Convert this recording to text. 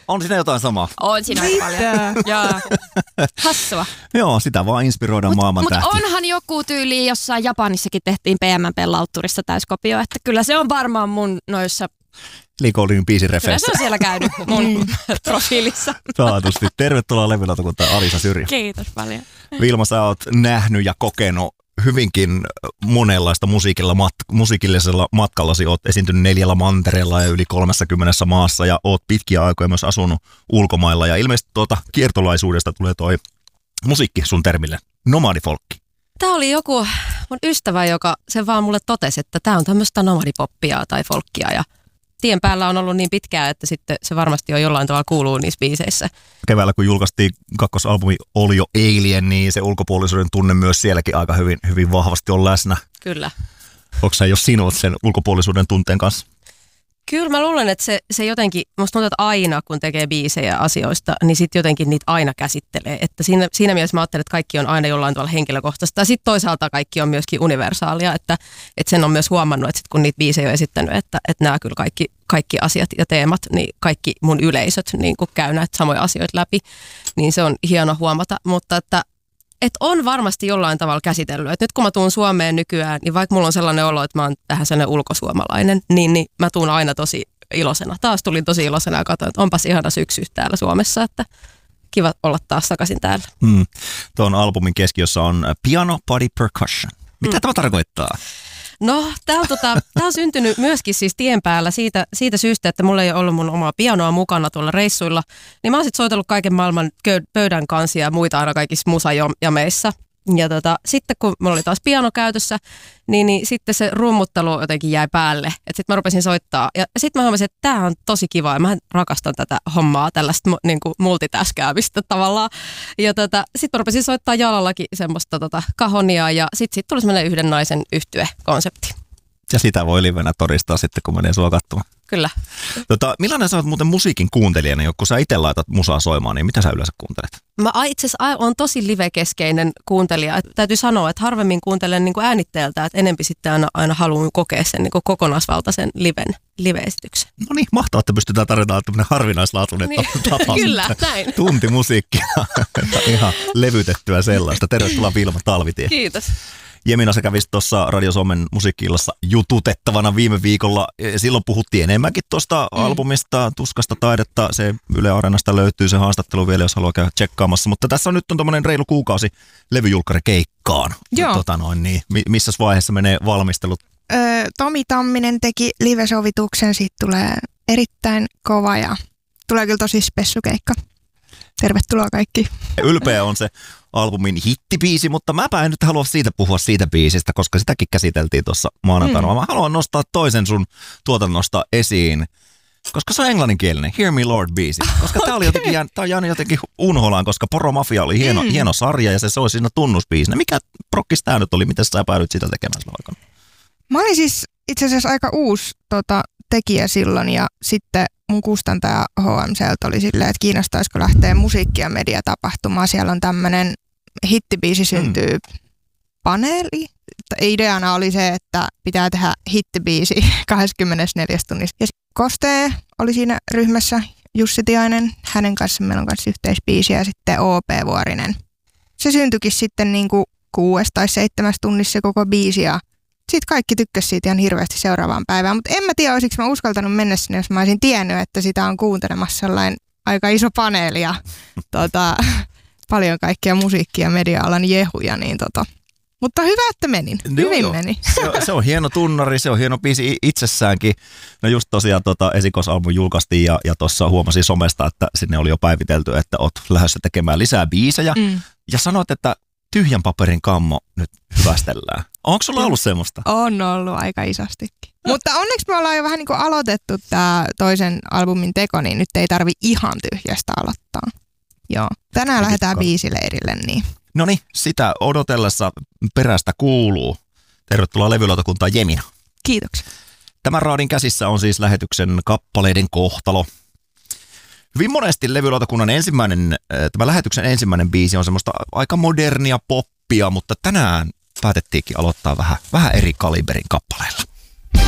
On siinä jotain samaa. On siinä aika paljon. Joo. Hassua. Joo, sitä vaan inspiroidaan maailman tähtiä. Mutta onhan joku tyyli, jossain Japanissakin tehtiin PMMP-lautturista täyskopio, että kyllä se on varmaan mun noissa... Liikoulin biisirefeissä. Kyllä se on siellä käynyt mun profiilissa. Taatusti. Tervetuloa levylautakuntaan Alisa Syrjä. Kiitos paljon. Vilma, sä oot nähnyt ja kokenut hyvinkin monenlaista musiikillisella matkallasi. Oot esiintynyt 4 mantereella ja yli 30 maassa ja oot pitkiä aikoja myös asunut ulkomailla. Ja ilmeisesti kiertolaisuudesta tulee toi musiikki sun termille, nomadifolkki. Tää oli joku mun ystävä, joka sen vaan mulle totesi, että tää on tämmöistä nomadipoppia tai folkkia ja tien päällä on ollut niin pitkään, että sitten se varmasti on jollain tavalla kuuluu niissä biiseissä. Keväällä kun julkaistiin kakkosalbumi Oli jo Alien, niin se ulkopuolisuuden tunne myös sielläkin aika hyvin vahvasti on läsnä. Kyllä. Onko sä jo sinut sen ulkopuolisuuden tunteen kanssa? Kyllä mä luulen, että se jotenkin, musta tuntuu, että aina kun tekee biisejä asioista, niin sitten jotenkin niitä aina käsittelee. Että siinä mielessä mä ajattelen, että kaikki on aina jollain tavalla henkilökohtaista. Ja sitten toisaalta kaikki on myöskin universaalia, että sen on myös huomannut, että sit kun niitä biisejä on esittänyt, että nämä kyllä kaikki asiat ja teemat, niin kaikki mun yleisöt niin kun käy näitä samoja asioita läpi, niin se on hieno huomata. Mutta että on varmasti jollain tavalla käsitellyt. Et nyt kun mä tuun Suomeen nykyään, niin vaikka mulla on sellainen olo, että mä oon vähän sellainen ulkosuomalainen, niin mä tuun aina tosi iloisena. Taas tulin tosi iloisena ja katsoin, että onpas ihana syksy täällä Suomessa, että kiva olla taas takaisin täällä. Tuon albumin keskiössä on piano, body, percussion. Mitä tämä tarkoittaa? No, tää on syntynyt myöskin siis tien päällä siitä syystä, että mulla ei ole ollut mun omaa pianoa mukana tuolla reissuilla. Niin mä oon sit soitellut kaiken maailman pöydän kansia ja muita aina kaikissa musajameissa. Ja sitten kun mulla oli taas piano käytössä, niin sitten se rummuttelu jotenkin jäi päälle. Että sitten mä rupesin soittaa. Ja sitten mä huomasin, että tää on tosi kiva ja mä rakastan tätä hommaa, tällaista niin kuin multitaskäämistä tavallaan. Ja sitten mä rupesin soittaa jalallakin semmoista kahonia ja sitten tuli semmoinen yhden naisen yhtye-konsepti. Ja sitä voi livenä todistaa sitten, kun menee sua katsomaan. Kyllä. Millainen sä oot muuten musiikin kuuntelijana, kun sä itse laitat musaa soimaan, niin mitä sä yleensä kuuntelet? Mä itse asiassa on tosi live-keskeinen kuuntelija. Täytyy sanoa, että harvemmin kuuntelen niin kuin äänitteeltä, että enempi sitten aina haluan kokea sen niin kuin kokonaisvaltaisen live-esityksen. No niin, mahtavaa, että pystytään tarjotaan tämmöinen harvinaislaatuinen tapaus. Kyllä, näin. Tunti musiikkia. Ihan levytettyä sellaista. Tervetuloa Vilma Talvitie. Kiitos. Jemina, sä kävisit tuossa Radio Suomen musiikki-illassa jututettavana viime viikolla. Silloin puhuttiin enemmänkin tuosta albumista, Tuskasta taidetta. Se Yle Areenasta löytyy se haastattelu vielä, jos haluaa käydä tsekkaamassa. Mutta tässä on nyt tommoinen reilu kuukausi levyjulkkarikeikkaan. Joo. Niin, missä vaiheessa menee valmistelut? Tomi Tamminen teki live-sovituksen, siitä tulee erittäin kova ja tulee kyllä tosi spessukeikka. Tervetuloa kaikki. Ylpeä on se albumin hittibiisi, mutta mäpä en nyt halua puhua siitä biisistä, koska sitäkin käsiteltiin tuossa maanantaina. Mä haluan nostaa toisen sun tuotannosta esiin, koska se on englanninkielinen, Hear Me Lord-biisi. Koska tää on jäänyt jotenkin unholaan, koska Poromafia oli hieno sarja ja se soi siinä tunnusbiisinä. Mikä prokkis tää nyt oli? Miten sä päädyit sitä tekemään sillä aikana? Mä olin siis itse asiassa aika uusi tekijä silloin ja sitten mun kustantaja HMCltä oli silleen, että kiinnostaisiko lähteä musiikki- ja mediatapahtumaan. Siellä on tämmöinen hittibiisi syntyy paneeli. Ideana oli se, että pitää tehdä hittibiisi 24 tunnissa. Ja Kostee oli siinä ryhmässä, Jussi Tiainen, hänen kanssa meillä on kanssa yhteisbiisi ja sitten OP Vuorinen. Se syntyikin sitten niin kuin 6 tai 7 tunnissa koko biisi ja sitten kaikki tykkäsivät siitä ihan hirveästi seuraavaan päivään, mutta en mä tiedä, olisiko mä uskaltanut mennä sinne, jos mä olisin tiennyt, että sitä on kuuntelemassa sellainen aika iso paneeli ja paljon kaikkia musiikkia ja media-alan jehuja, niin mutta hyvä, että menin. Hyvin meni. Se on hieno tunnari, se on hieno biisi itsessäänkin. No just tosiaan esikoisalbum julkaistiin ja tuossa huomasin somesta, että sinne oli jo päivitelty, että oot lähdössä tekemään lisää biisejä. Ja sanoit, että tyhjän paperin kammo nyt hyvästellään. Onko sulla ollut semmoista? On ollut aika isostikin. Mutta onneksi me ollaan jo vähän niin kuin aloitettu tämä toisen albumin teko, niin nyt ei tarvi ihan tyhjästä aloittaa. Joo. Tänään lähdetään biisileirille, niin. Noniin, sitä odotellessa perästä kuuluu. Tervetuloa levylautakuntaan Jemina. Kiitoksia. Tämän raadin käsissä on siis lähetyksen kappaleiden kohtalo. Hyvin monesti levylautakunnan tämä lähetyksen ensimmäinen biisi on semmoista aika modernia poppia, mutta tänään päätettiinkin aloittaa vähän eri kaliberin kappaleilla.